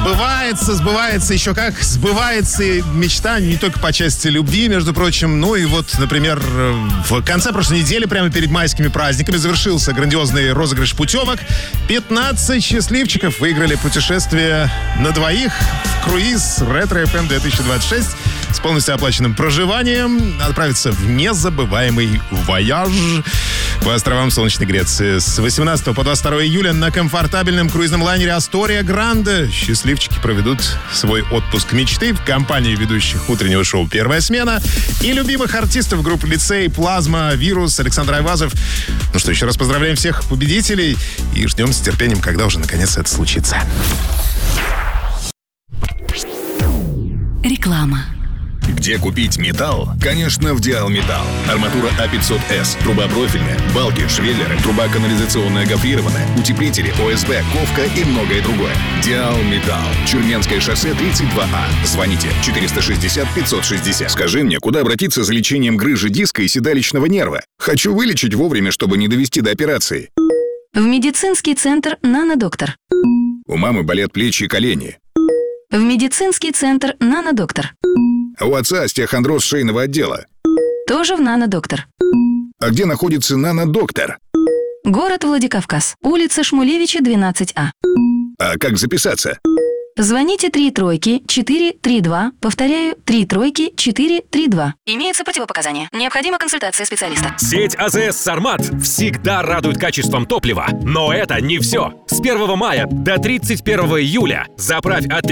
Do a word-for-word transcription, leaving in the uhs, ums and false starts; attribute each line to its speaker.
Speaker 1: Сбывается, сбывается, еще как сбывается мечта не только по части любви, между прочим. Ну и вот, например, в конце прошлой недели, прямо перед майскими праздниками, завершился грандиозный розыгрыш путевок. пятнадцать счастливчиков выиграли путешествие на двоих в круиз Ретро-эф эм две тысячи двадцать шесть с полностью оплаченным проживанием. Отправиться в незабываемый вояж по островам Солнечной Греции. С восемнадцатого по двадцать второе июля на комфортабельном круизном лайнере «Астория Гранде» счастливчики проведут свой отпуск мечты в компании ведущих утреннего шоу «Первая смена» и любимых артистов группы «Лицей», «Плазма», «Вирус», Александр Айвазов. Ну что, еще раз поздравляем всех победителей и ждем с терпением, когда уже наконец это случится.
Speaker 2: Реклама.
Speaker 3: Где купить металл? Конечно, в Диал Металл. Арматура А пятьсот эс, труба профильная, балки, швеллеры, труба канализационная гофрированная, утеплители, О С Б, ковка и многое другое. Диал Металл. Черменское шоссе тридцать два А. Звоните четыреста шестьдесят пятьсот шестьдесят. Скажи мне, куда обратиться за лечением грыжи диска и седалищного нерва? Хочу вылечить вовремя, чтобы не довести до операции.
Speaker 2: В медицинский центр «Нанодоктор».
Speaker 3: У мамы болят плечи и колени.
Speaker 2: В медицинский центр «Нанодоктор».
Speaker 3: А у отца остеохондроз шейного отдела.
Speaker 2: Тоже в «Нанодоктор».
Speaker 3: А где находится «Нанодоктор»?
Speaker 2: Город Владикавказ. Улица Шмулевича, двенадцать А.
Speaker 3: А как записаться?
Speaker 2: Звоните три тройки четыре три два. Повторяю, три тройки четыре три два. Имеются противопоказания. Необходима консультация специалиста.
Speaker 4: Сеть А З С «Сармат» всегда радует качеством топлива. Но это не все. С первого мая до тридцать первого июля заправь от